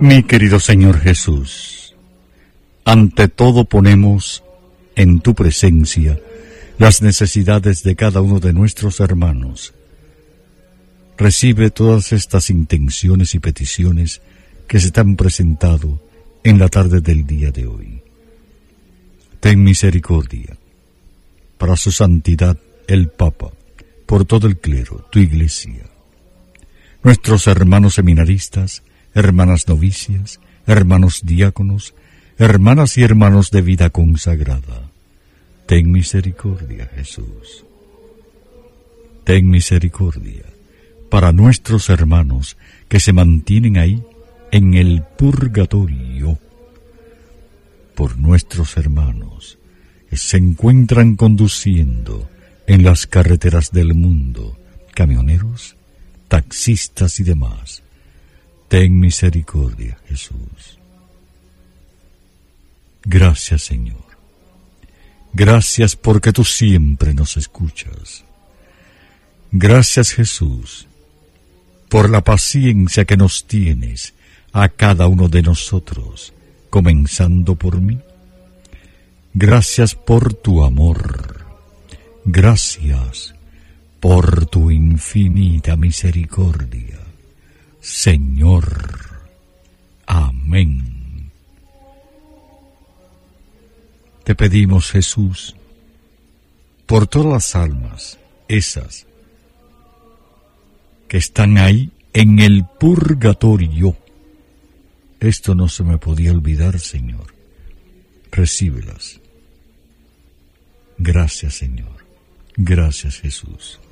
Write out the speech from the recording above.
Mi querido Señor Jesús, ante todo ponemos en tu presencia las necesidades de cada uno de nuestros hermanos. Recibe todas estas intenciones y peticiones que se te han presentado en la tarde del día de hoy. Ten misericordia para su santidad el Papa, por todo el clero, tu Iglesia, nuestros hermanos seminaristas, hermanas novicias, hermanos diáconos, hermanas y hermanos de vida consagrada. Ten misericordia, Jesús. Ten misericordia para nuestros hermanos que se mantienen ahí en el purgatorio, por nuestros hermanos que se encuentran conduciendo en las carreteras del mundo, camioneros, taxistas y demás. Ten misericordia, Jesús. Gracias, Señor. Gracias porque tú siempre nos escuchas. Gracias, Jesús, por la paciencia que nos tienes a cada uno de nosotros, comenzando por mí. Gracias por tu amor. Gracias por tu infinita misericordia, Señor. Amén. Te pedimos, Jesús, por todas las almas, esas que están ahí en el purgatorio. Esto no se me podía olvidar, Señor. Recíbelas. Gracias, Señor. Gracias, Jesús.